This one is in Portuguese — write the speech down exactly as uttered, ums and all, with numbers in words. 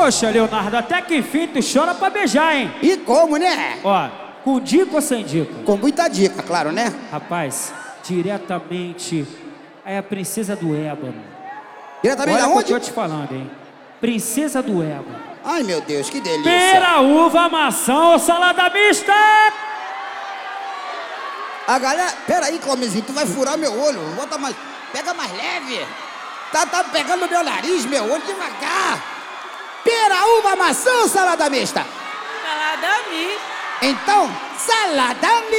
Poxa, Leonardo, até que enfim tu chora pra beijar, hein? E como, né? Ó, com dica ou sem dica? Com muita dica, claro, né? Rapaz, diretamente é a princesa do ébano. Diretamente Olha o aonde? que eu tô te falando, hein? Princesa do ébano. Ai, meu Deus, que delícia. Pera, uva, maçã ou salada mista? A galera... Pera aí, Clomezinho, tu vai furar meu olho. Bota mais... Pega mais leve. Tá, tá pegando meu nariz, meu olho, devagar. Pera, uva, maçã ou salada mista? Salada mista. Então, salada mista.